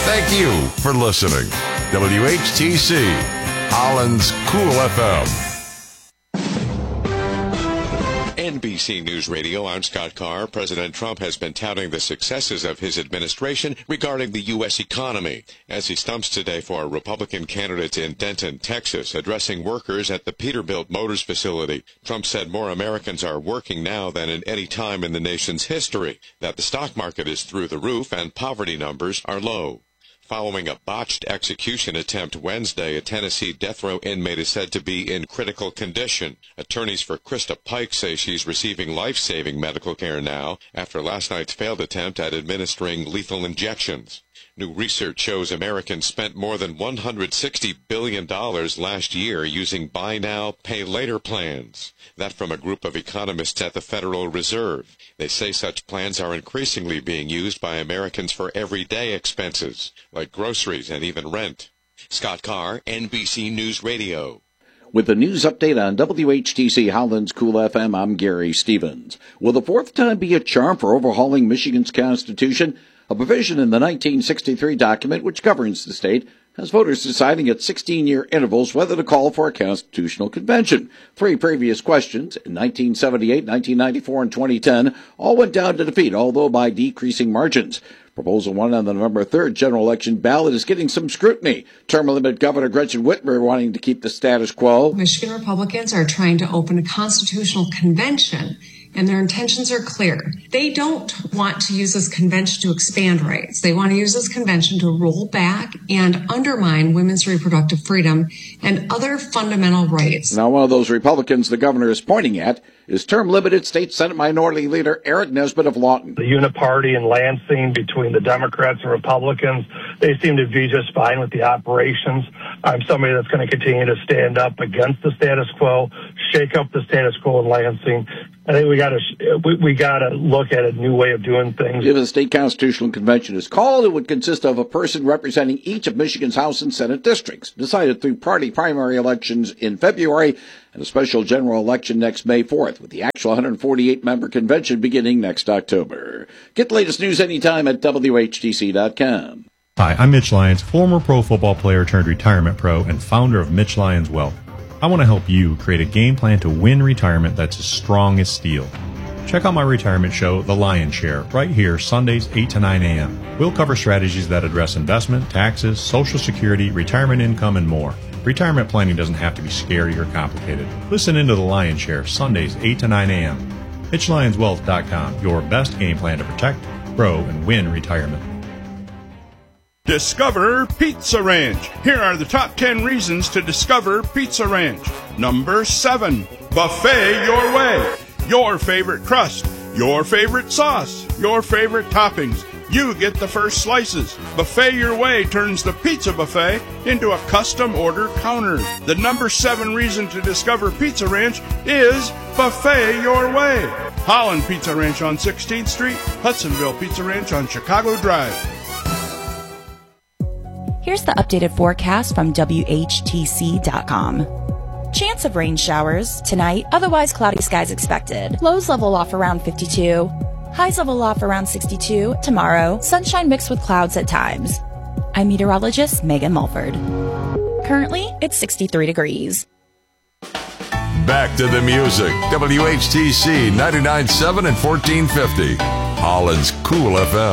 Thank you for listening. WHTC, Holland's Cool FM. NBC News Radio, I'm Scott Carr. President Trump has been touting the successes of his administration regarding the U.S. economy as he stumps today for Republican candidates in Denton, Texas, addressing workers at the Peterbilt Motors facility. Trump said more Americans are working now than at any time in the nation's history, that the stock market is through the roof and poverty numbers are low. Following a botched execution attempt Wednesday, a Tennessee death row inmate is said to be in critical condition. Attorneys for Krista Pike say she's receiving life-saving medical care now after last night's failed attempt at administering lethal injections. New research shows Americans spent more than $160 billion last year using buy now, pay later plans. That from a group of economists at the Federal Reserve. They say such plans are increasingly being used by Americans for everyday expenses, like groceries and even rent. Scott Carr, NBC News Radio. With the news update on WHTC Holland's Cool FM, I'm Gary Stevens. Will the fourth time be a charm for overhauling Michigan's Constitution? A provision in the 1963 document which governs the state has voters deciding at 16-year intervals whether to call for a constitutional convention. 3 previous questions in 1978, 1994, and 2010 all went down to defeat, although by decreasing margins. Proposal 1 on the November 3rd general election ballot is getting some scrutiny. Term-limited Governor Gretchen Whitmer wanting to keep the status quo. Michigan Republicans are trying to open a constitutional convention, and their intentions are clear. They don't want to use this convention to expand rights. They want to use this convention to roll back and undermine women's reproductive freedom and other fundamental rights. Now, one of those Republicans the governor is pointing at is term-limited State Senate Minority Leader Eric Nesbitt of Lawton. The uniparty in Lansing between the Democrats and Republicans, they seem to be just fine with the operations. I'm somebody that's going to continue to stand up against the status quo, shake up the status quo in Lansing. I think we got to look at a new way of doing things. If a state constitutional convention is called, it would consist of a person representing each of Michigan's House and Senate districts, decided through party primary elections in February and a special general election next May 4th, with the actual 148-member convention beginning next October. Get the latest news anytime at WHTC.com. Hi, I'm Mitch Lyons, former pro football player turned retirement pro and founder of Mitch Lyons Wealth. I want to help you create a game plan to win retirement that's as strong as steel. Check out my retirement show, The Lion's Share, right here, Sundays 8 to 9 a.m. We'll cover strategies that address investment, taxes, Social Security, retirement income, and more. Retirement planning doesn't have to be scary or complicated. Listen into The Lion's Share, Sundays 8 to 9 a.m. MitchLyonsWealth.com, your best game plan to protect, grow, and win retirement. Discover Pizza Ranch. Here are the top 10 reasons to discover Pizza Ranch. Number 7, buffet your way. Your favorite crust, your favorite sauce, your favorite toppings. You get the first slices. Buffet your way turns the pizza buffet into a custom order counter. The number 7 reason to discover Pizza Ranch is buffet your way. Holland Pizza Ranch on 16th Street, Hudsonville Pizza Ranch on Chicago Drive. Here's the updated forecast from WHTC.com. Chance of rain showers tonight, otherwise cloudy skies expected. Lows level off around 52. Highs level off around 62. Tomorrow, sunshine mixed with clouds at times. I'm meteorologist Megan Mulford. Currently, it's 63 degrees. Back to the music. WHTC 99.7 and 1450. Holland's Cool FM.